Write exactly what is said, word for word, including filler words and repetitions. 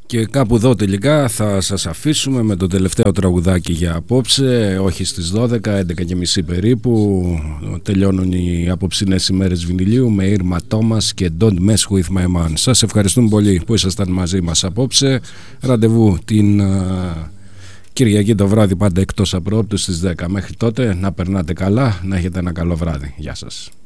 Και κάπου εδώ τελικά θα σας αφήσουμε με το τελευταίο τραγουδάκι για απόψε. Όχι στις δώδεκα, έντεκα και μισή περίπου τελειώνουν οι απόψινές ημέρες βινιλίου με Irma Thomas και Don't Mess With My Man. Σας ευχαριστούμε πολύ που ήσασταν μαζί μας απόψε. Ραντεβού την uh, Κυριακή το βράδυ, πάντα εκτός απρόπτου στις δέκα. Μέχρι τότε να περνάτε καλά, να έχετε ένα καλό βράδυ. Γεια σας.